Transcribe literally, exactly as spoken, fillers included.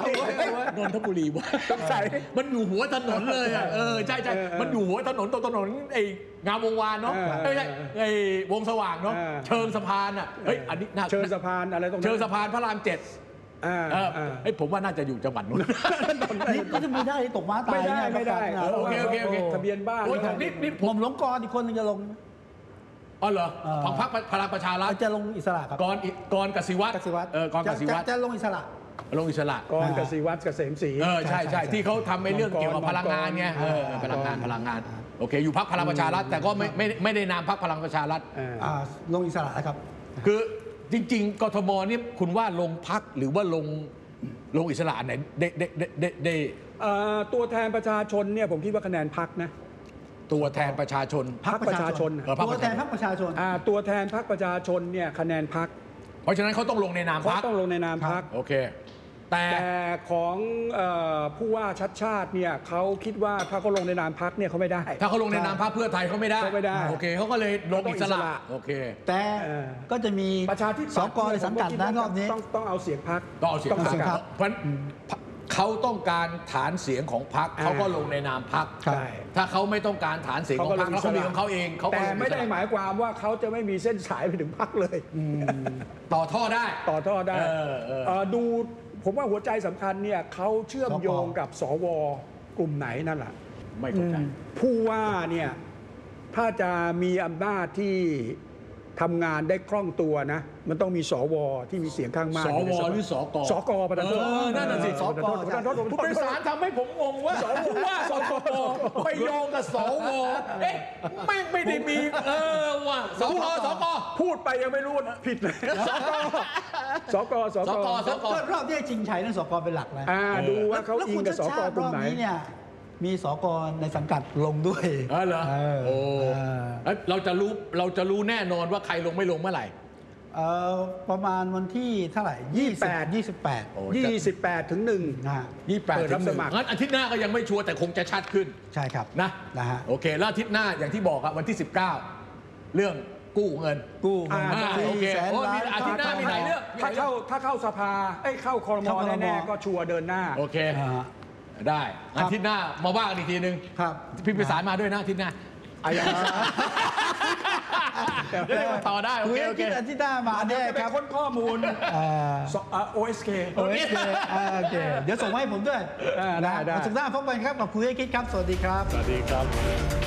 นนทบุรีวะสงสัยมันอยู่หัวถนนเลยอ่ะเออใช่ใช่มันอยู่หัวถนนตรงถนนไอ้งามวงวานเนาะไม่ใช่ไอ้วงสว่างเนาะเชิงสะพานอ่ะเฮ้ยอันนี้น่าเชิงสะพานอะไรตรงนั้นเชิงสะพานพระรามเจ็ดเออไอ้ผมว่าน่าจะอยู่จังหวัดนู้นนี่ก็จะไม่ได้ตกม้าตายไม่ได้ไม่ได้โอเคโอเคโอเคทะเบียนบ้านนี่นี่ผมหลงกรอีกคนนึงจะลงอ๋อเหรอของพรรคพลังประชารัฐจะลงอิสระครับกรกรกสิวัตรเออกรกสิวัตรจะลงอิสระลงอิสระกรกสิวัตรเกษมศรีเออใช่ใช่ที่เขาทำในเรื่องเกี่ยวกับพลังงานไงเออพลังงานพลังงานโอเคอยู่พรรคพลังประชารัฐแต่ก็ไม่ไม่ไม่ได้นามพรรคพลังประชารัฐลงอิสระนะครับคือจริงๆกทมนี่คุณว่าลงพรรคหรือว่าลงลงอิสระไหนได้ได้ได้ได้ตัวแทนประชาชนเนี่ยผมคิดว่าคะแนนพรรคนะตัวแทนประชาชนพรรคประชาชนตัวแทนพรรคประชาชนตัวแทนพรรคประชาชนเนี่ยคะแนนพรรคเพราะฉะนั้นเขาต้องลงในนามพรรคต้องลงในนามพรรคโอเคแต่ของผู้ว่าชัดชาติเนี่ยเขาคิดว่าถ้าเขาลงในนามพรรคเนี่ยเขาไม่ได้ถ้าเขาลงในนามพรรคเพื่อไทยเขาไม่ได้เขาไม่ได้โอเคเขาก็เลยลงอิสระโอเคแต่ก็จะมีประชาธิปัตย์สกในสังกัดนะรอบนี้ต้องต้องเอาเสียงพรรคต้องเอาเสียงพรรคเพราะเขาต้องการฐานเสียงของพรรคเขาก็ลงในนามพรรคถ้าเขาไม่ต้องการฐานเสียงของพรรคเขามีของเขาเองเขาแต่ไม่ได้หมายความว่าเขาจะไม่มีเส้นสายไปถึงพรรคเลยต่อท่อได้ต่อท่อได้ดูผมว่าหัวใจสำคัญเนี่ยเขาเชื่อมโยงกับสวกลุ่มไหนนั่นแหละไม่เข้าใจผู้ว่าเนี่ยถ้าจะมีอำนาจที่ทำงานได้คล่องตัวนะมันต้องมีสวที่มีเสียงข้างมากสวหรือสกสกประธานโทษนั่นน่ะสิสกผู้โดยสารทำให้ผมงงว่าสวว่าสกไปโยงกับสวเอ๊ะไม่ไม่ได้มีเออว่ะสกสกพูดไปยังไม่รู้ผิดเลยสกสกสกรอบที่ชิงชัยนั่นสกเป็นหลักนะดูว่าเขาอิงกับสกกลุ่มไหนเนี่ยมีสกในสังกัดลงด้วยอ๋อเหรอโอ้เราจะรู้เราจะรู้แน่นอนว่าใครลงไม่ลงเมื่อไหร่ประมาณวันที่เท่าไหร่ยี่สิบแปดยี่สิบแปดยี่สิบแปดถึงหนึ่งยี่สิบแปดถึงหนึ่งงั้นอาทิตย์หน้าก็ยังไม่ชัวร์แต่คงจะชัดขึ้นใช่ครับนะนะฮะโอเคแล้วอาทิตย์หน้าอย่างที่บอกอะวันที่สิบเก้าเรื่องกู้เงินกู้เงินโอเคโอ้มีอาทิตย์หน้ามีหลายเรื่องถ้าเข้าถ้าเข้าสภาไอ้เข้าครม.แน่ๆก็ชัวร์เดินหน้าโอเคได้อาทิตย์หน้ามาว่ากันอีกทีนึงครับพี่พิสารมาด้วยนะอาทิตย์หน้าอายังได้มาต่อได้โอเคโอเคอาทิตย์หน้ามาแน่ครับค้นข้อมูล โอ เอส เคโอ เอส เค โอเคเดี๋ยวส่งมาให้ผมด้วยได้ได้สุดหน้าพบกันครับกับคุยให้คิดครับสวัสดีครับสวัสดีครับ